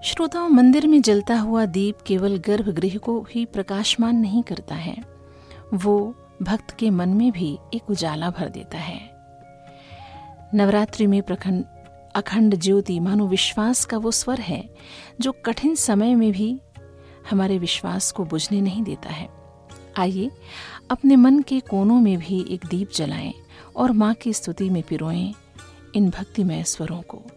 श्रोताओं, मंदिर में जलता हुआ दीप केवल गर्भगृह को ही प्रकाशमान नहीं करता है, वो भक्त के मन में भी एक उजाला भर देता है। नवरात्रि में अखंड ज्योति मानो विश्वास का वो स्वर है जो कठिन समय में भी हमारे विश्वास को बुझने नहीं देता है। आइए अपने मन के कोनों में भी एक दीप जलाएं और माँ की स्तुति में पिरोएं इन भक्तिमय स्वरों को।